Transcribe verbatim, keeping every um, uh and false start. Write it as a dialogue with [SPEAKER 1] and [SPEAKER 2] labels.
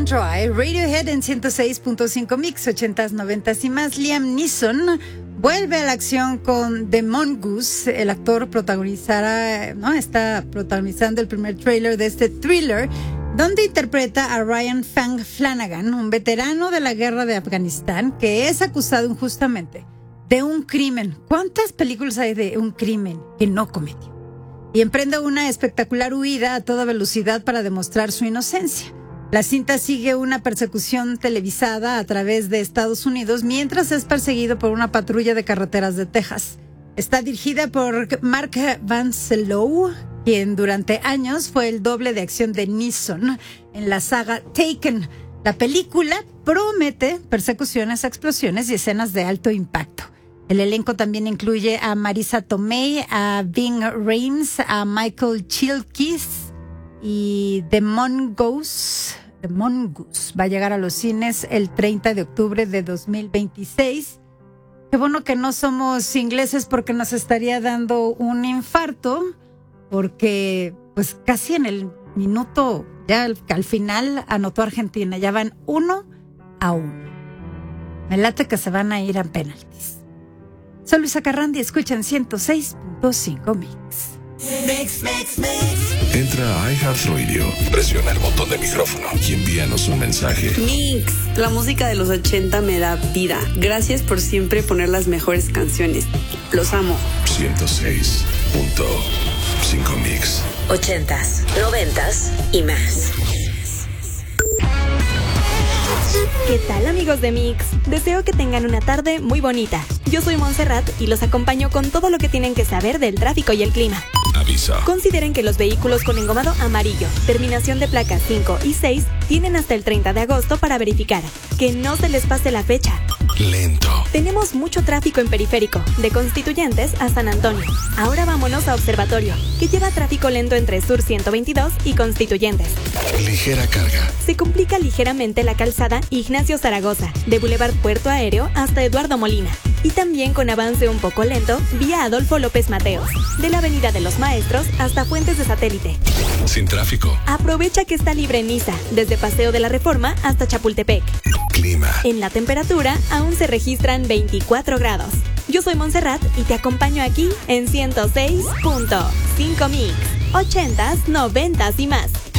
[SPEAKER 1] Run Dry, Radiohead en ciento seis punto cinco Mix, ochentas, noventas y más. Liam Neeson vuelve a la acción con The Mongoose. El actor protagonizará, ¿no? Está protagonizando el primer tráiler de este thriller, donde interpreta a Ryan Fang Flanagan, un veterano de la guerra de Afganistán que es acusado injustamente de un crimen. ¿Cuántas películas hay de un crimen que no cometió? Y emprende una espectacular huida a toda velocidad para demostrar su inocencia. La cinta sigue una persecución televisada a través de Estados Unidos mientras es perseguido por una patrulla de carreteras de Texas. Está dirigida por Mark Van Sydow, quien durante años fue el doble de acción de Neeson en la saga Taken. La película promete persecuciones, explosiones y escenas de alto impacto. El elenco también incluye a Marisa Tomei, a Ving Rhames, a Michael Chilkis y The Mongoose. The Mongoose va a llegar a los cines el treinta de octubre de dos mil veintiséis. Qué bueno que no somos ingleses porque nos estaría dando un infarto, porque pues casi en el minuto, ya al, al final anotó Argentina, ya van uno a uno. Me late que se van a ir a penaltis. Soy Luisa Carrandi, escuchan ciento seis punto cinco Mix.
[SPEAKER 2] Mix, mix, mix. Entra a iHeartRadio, presiona el botón de micrófono y envíanos un mensaje.
[SPEAKER 3] Mix, la música de los ochenta me da vida. Gracias por siempre poner las mejores canciones. Los amo.
[SPEAKER 2] ciento seis punto cinco Mix.
[SPEAKER 4] Ochentas, noventas y más.
[SPEAKER 5] ¿Qué tal, amigos de Mix? Deseo que tengan una tarde muy bonita. Yo soy Montserrat y los acompaño con todo lo que tienen que saber del tráfico y el clima.
[SPEAKER 2] Avisa.
[SPEAKER 5] Consideren que los vehículos con engomado amarillo, terminación de placas cinco y seis, tienen hasta el treinta de agosto para verificar. Que no se les pase la fecha.
[SPEAKER 2] Lento.
[SPEAKER 5] Tenemos mucho tráfico en periférico, de Constituyentes a San Antonio. Ahora vámonos a Observatorio, que lleva tráfico lento entre Sur ciento veintidós y Constituyentes.
[SPEAKER 2] Ligera carga.
[SPEAKER 5] Se complica ligeramente la calzada Ignacio Zaragoza, de Boulevard Puerto Aéreo hasta Eduardo Molina. Y también con avance un poco lento, vía Adolfo López Mateos, de la Avenida de los Maestros hasta Fuentes de Satélite.
[SPEAKER 2] Sin tráfico.
[SPEAKER 5] Aprovecha que está libre en Niza, desde Paseo de la Reforma hasta Chapultepec.
[SPEAKER 2] Clima.
[SPEAKER 5] En la temperatura aún se registran veinticuatro grados. Yo soy Montserrat y te acompaño aquí en ciento seis punto cinco Mix. Ochentas, noventas y más.